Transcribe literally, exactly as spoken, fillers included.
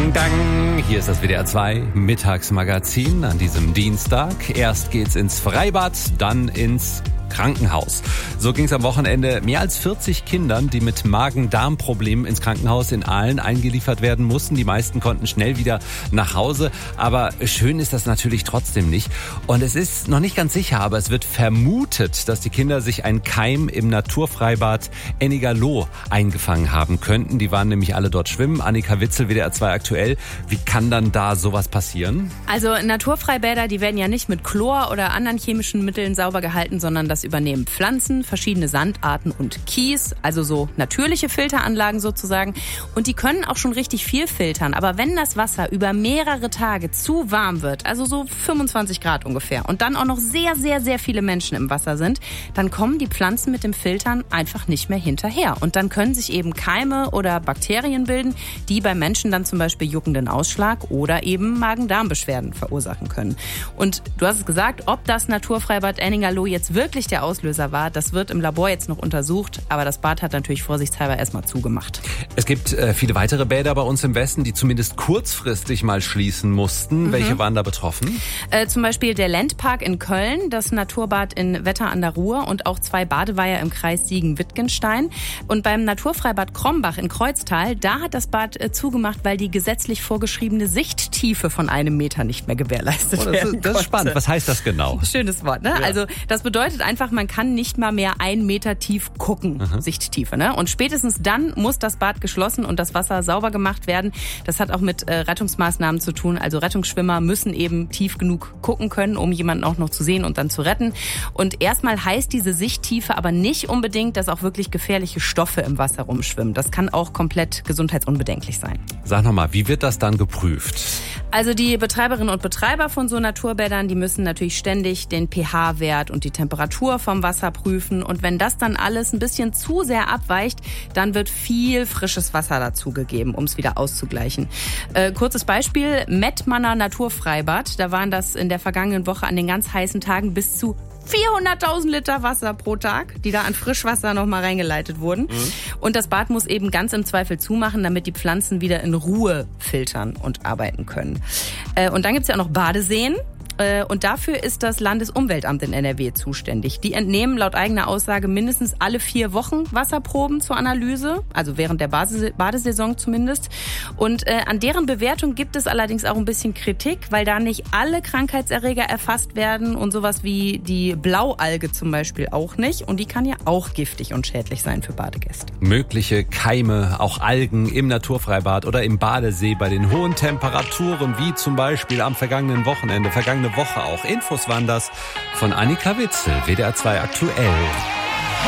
Ding Dang, hier ist das W D R zwei Mittagsmagazin an diesem Dienstag. Erst geht's ins Freibad, dann ins Krankenhaus. So ging es am Wochenende mehr als vierzig Kindern, die mit Magen-Darm-Problemen ins Krankenhaus in Aalen eingeliefert werden mussten. Die meisten konnten schnell wieder nach Hause, aber schön ist das natürlich trotzdem nicht. Und es ist noch nicht ganz sicher, aber es wird vermutet, dass die Kinder sich einen Keim im Naturfreibad Ennigerloh eingefangen haben könnten. Die waren nämlich alle dort schwimmen. Annika Witzel, W D R zwei aktuell. Wie kann dann da sowas passieren? Also Naturfreibäder, die werden ja nicht mit Chlor oder anderen chemischen Mitteln sauber gehalten, sondern das übernehmen Pflanzen, verschiedene Sandarten und Kies, also so natürliche Filteranlagen sozusagen. Und die können auch schon richtig viel filtern. Aber wenn das Wasser über mehrere Tage zu warm wird, also so fünfundzwanzig Grad ungefähr, und dann auch noch sehr, sehr, sehr viele Menschen im Wasser sind, dann kommen die Pflanzen mit dem Filtern einfach nicht mehr hinterher. Und dann können sich eben Keime oder Bakterien bilden, die bei Menschen dann zum Beispiel juckenden Ausschlag oder eben Magen-Darm-Beschwerden verursachen können. Und du hast es gesagt, ob das Naturfreibad Ennigerloh jetzt wirklich der Auslöser war, das wird im Labor jetzt noch untersucht, aber das Bad hat natürlich vorsichtshalber erstmal zugemacht. Es gibt äh, viele weitere Bäder bei uns im Westen, die zumindest kurzfristig mal schließen mussten. Mhm. Welche waren da betroffen? Äh, zum Beispiel der Ländpark in Köln, das Naturbad in Wetter an der Ruhr und auch zwei Badeweiher im Kreis Siegen-Wittgenstein. Und beim Naturfreibad Krombach in Kreuztal, da hat das Bad äh, zugemacht, weil die gesetzlich vorgeschriebene Sichttiefe von einem Meter nicht mehr gewährleistet oh, das werden ist, das ist spannend. Was heißt das genau? Schönes Wort, ne? Ja. Also das bedeutet einfach, man kann nicht mal mehr ein Meter tief gucken, mhm. Sichttiefe, ne? Und spätestens dann muss das Bad geschlossen und das Wasser sauber gemacht werden. Das hat auch mit äh, Rettungsmaßnahmen zu tun. Also Rettungsschwimmer müssen eben tief genug gucken können, um jemanden auch noch zu sehen und dann zu retten. Und erstmal heißt diese Sichttiefe aber nicht unbedingt, dass auch wirklich gefährliche Stoffe im Wasser rumschwimmen. Das kann auch komplett gesundheitsunbedenklich sein. Sag nochmal, wie wird das dann geprüft? Also die Betreiberinnen und Betreiber von so Naturbädern, die müssen natürlich ständig den pH-Wert und die Temperatur vom Wasser prüfen. Und wenn das dann alles ein bisschen zu sehr abweicht, dann wird viel frisches Wasser dazugegeben, um es wieder auszugleichen. Äh, kurzes Beispiel, Mettmanner Naturfreibad. Da waren das in der vergangenen Woche an den ganz heißen Tagen bis zu vierhunderttausend Liter Wasser pro Tag, die da an Frischwasser nochmal reingeleitet wurden. Mhm. Und das Bad muss eben ganz im Zweifel zumachen, damit die Pflanzen wieder in Ruhe filtern und arbeiten können. Äh, und dann gibt's ja auch noch Badeseen. Und dafür ist das Landesumweltamt in N R W zuständig. Die entnehmen laut eigener Aussage mindestens alle vier Wochen Wasserproben zur Analyse, also während der Badesaison zumindest. Und äh, an deren Bewertung gibt es allerdings auch ein bisschen Kritik, weil da nicht alle Krankheitserreger erfasst werden und sowas wie die Blaualge zum Beispiel auch nicht. Und die kann ja auch giftig und schädlich sein für Badegäste. Mögliche Keime, auch Algen im Naturfreibad oder im Badesee bei den hohen Temperaturen, wie zum Beispiel am vergangenen Wochenende, vergangene Woche auch. Infos waren das von Annika Witzel, W D R zwei aktuell.